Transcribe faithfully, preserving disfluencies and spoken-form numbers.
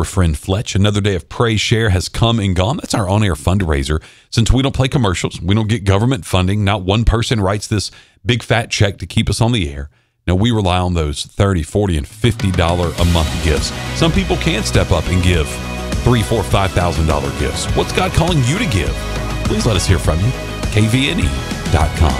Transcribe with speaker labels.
Speaker 1: your friend Fletch. Another day of Pray Share has come and gone. That's our on-air fundraiser. Since we don't play commercials, we don't get government funding. Not one person writes this big fat check to keep us on the air. Now, we rely on those thirty, forty, and fifty dollars a month gifts. Some people can step up and give three, four, five thousand dollar gifts. What's God calling you to give? Please let us hear from you. K V N E dot com.